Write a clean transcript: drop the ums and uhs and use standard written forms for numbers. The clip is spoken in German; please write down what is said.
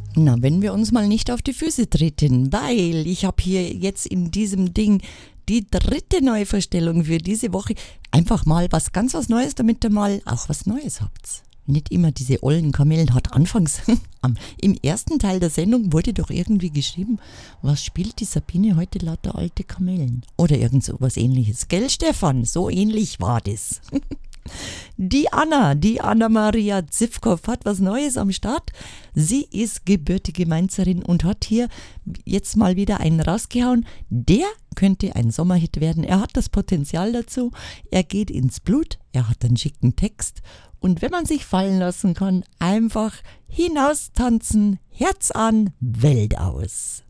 Na, wenn wir uns mal nicht auf die Füße treten, weil ich habe hier jetzt in diesem Ding die dritte Neuverstellung für diese Woche. Einfach mal was Neues, damit ihr mal auch was Neues habt. Nicht immer diese ollen Kamellen. Hat anfangs, im ersten Teil der Sendung wurde doch irgendwie geschrieben, was spielt die Sabine heute, lauter alte Kamellen? Oder irgend so was ähnliches. Gell, Stefan? So ähnlich war das. Die Anna-Maria Zivkov hat was Neues am Start. Sie ist gebürtige Mainzerin und hat hier jetzt mal wieder einen rausgehauen. Der könnte ein Sommerhit werden. Er hat das Potenzial dazu. Er geht ins Blut. Er hat einen schicken Text. Und wenn man sich fallen lassen kann, einfach hinaus tanzen, Herz an, Welt aus.